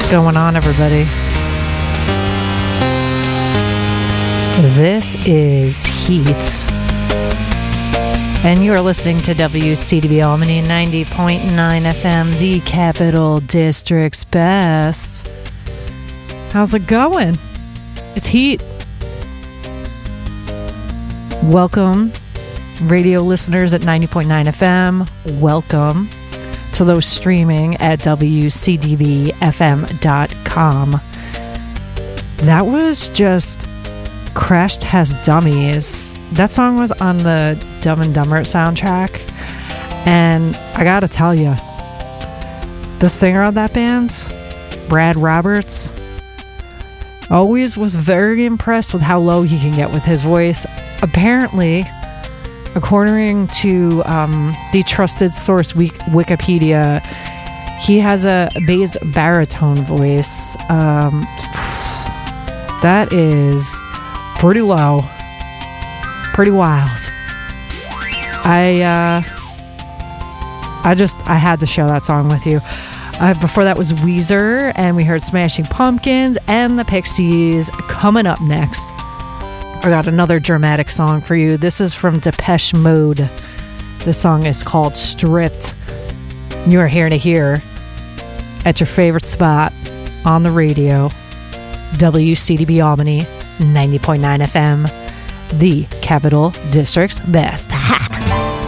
What's going on, everybody? This is Heat, and you're listening to WCDB Albany 90.9 FM, the Capital District's best. How's it going? It's Heat. Welcome, radio listeners at 90.9 FM. Welcome to those streaming at WCDBFM.com. That was just Crashed Has Dummies. That song was on the Dumb and Dumber soundtrack, and I gotta tell you, the singer of that band, Brad Roberts, always was very impressed with how low he can get with his voice. Apparently, according to the trusted source Wikipedia, he has a bass baritone voice. That is pretty low, pretty wild. I had to share that song with you. Before that was Weezer, and we heard Smashing Pumpkins and the Pixies. Coming up next, I got another dramatic song for you. This is from Depeche Mode. This song is called Stripped. You are here to hear at your favorite spot on the radio, WCDB Albany 90.9 FM, the Capital District's best. Ha!